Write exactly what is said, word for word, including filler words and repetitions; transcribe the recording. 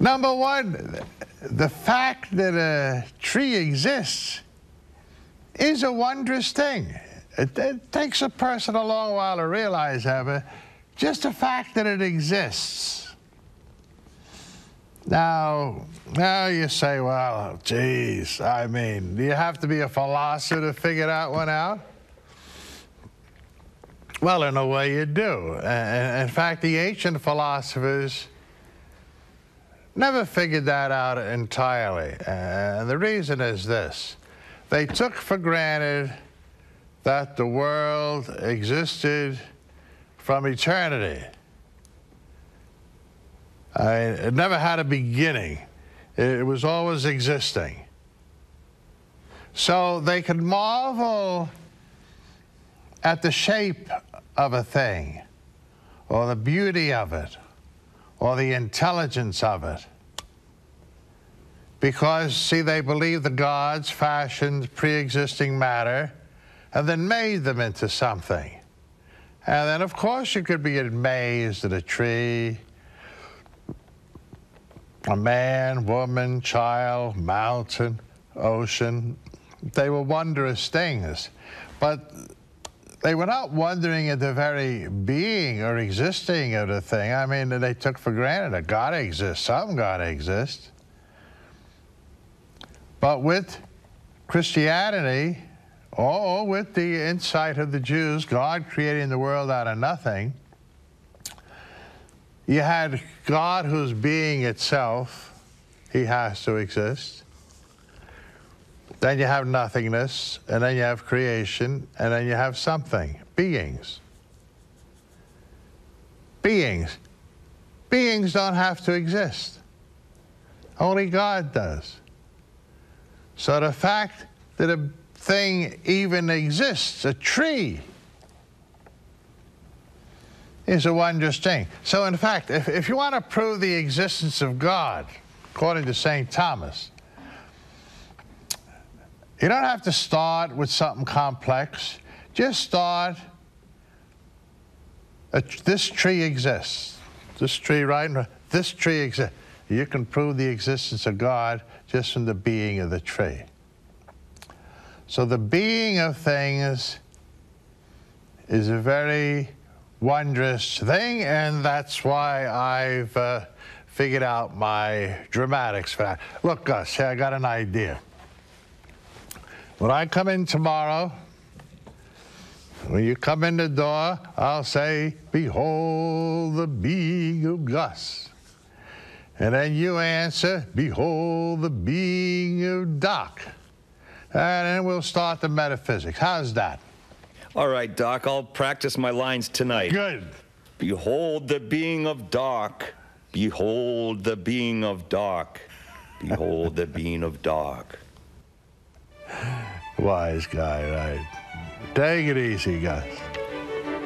Number one, the fact that a tree exists is a wondrous thing. It, it takes a person a long while to realize that, but just the fact that it exists. Now, now you say, well, geez, I mean, do you have to be a philosopher to figure that one out? Well, in a way you do. And in fact, the ancient philosophers never figured that out entirely. And the reason is this. They took for granted that the world existed from eternity. I mean, it never had a beginning. It was always existing. So they could marvel at the shape of a thing, or the beauty of it, or the intelligence of it. Because, see, they believe the gods fashioned pre-existing matter and then made them into something. And then, of course, you could be amazed at a tree, a man, woman, child, mountain, ocean. They were wondrous things. But they were not wondering at the very being or existing of the thing. I mean, they took for granted that God exists, some God exists. But with Christianity, or with the insight of the Jews, God creating the world out of nothing, you had God who's being itself. He has to exist. Then you have nothingness, and then you have creation, and then you have something, beings. Beings. Beings don't have to exist. Only God does. So the fact that a thing even exists, a tree, is a wondrous thing. So in fact, if, if you want to prove the existence of God, according to Saint Thomas, you don't have to start with something complex. Just start, a, this tree exists. This tree, right? This tree exists. You can prove the existence of God just from the being of the tree. So the being of things is a very wondrous thing, and that's why I've uh, figured out my dramatics for that. Look, Gus, here, I got an idea. When I come in tomorrow, when you come in the door, I'll say, "Behold the being of Gus." And then you answer, "Behold the being of Doc." And then we'll start the metaphysics. How's that? All right, Doc, I'll practice my lines tonight. Good. Behold the being of Doc. Behold the being of Doc. Behold the being of Doc. Wise guy, right? Take it easy, Gus.